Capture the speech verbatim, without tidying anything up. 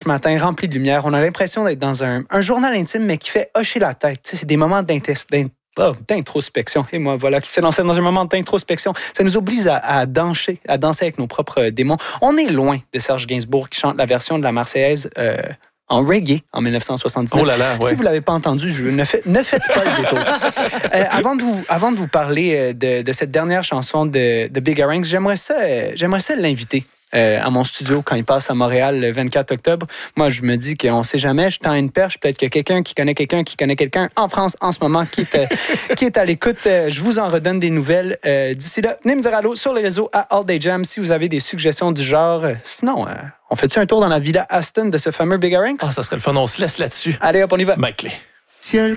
matin, rempli de lumière. On a l'impression d'être dans un, un journal intime, mais qui fait hocher la tête. Tu sais, c'est des moments d'intestin. Oh, d'introspection. Et moi, voilà, qui s'est lancé dans un moment d'introspection. Ça nous oblige à, à danser, à danser avec nos propres démons. On est loin de Serge Gainsbourg qui chante la version de la Marseillaise euh, en reggae en dix-neuf cent soixante-dix-neuf. Oh là là, ouais. Si vous l'avez pas entendu, je ne, fais, ne faites pas le détour. euh, avant, de vous, avant de vous parler de, de cette dernière chanson de, de Big Aranx, j'aimerais ça, euh, j'aimerais ça l'inviter. Euh, à mon studio quand il passe à Montréal le vingt-quatre octobre. Moi, je me dis qu'on ne sait jamais. Je tends une perche. Peut-être qu'il y a quelqu'un qui connaît quelqu'un qui connaît quelqu'un en France en ce moment qui est, euh, qui est à l'écoute. Euh, je vous en redonne des nouvelles. Euh, d'ici là, venez me dire allô sur les réseaux à All Day Jam si vous avez des suggestions du genre. Euh, sinon, euh, on fait-tu un tour dans la Villa Aston de ce fameux Big Aranx? Ah, oh, ça serait le fun. On se laisse là-dessus. Allez, hop, on y va. Ma clé. Ciel